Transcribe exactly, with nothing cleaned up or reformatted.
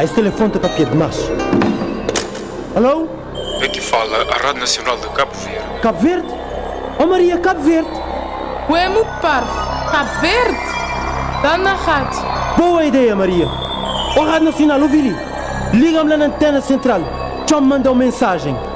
esse telefone está para demais. Alô? É que fala a Rádio Nacional de Cabo Verde. Cabo Verde? Oh Maria, Cabo Verde. Ué, muito parvo. Cabo Verde? Dá na rádio. Boa ideia, Maria. Oh Rádio Nacional, ouvi-lhe. Liga-me lá na antena central. Já me mandou mensagem.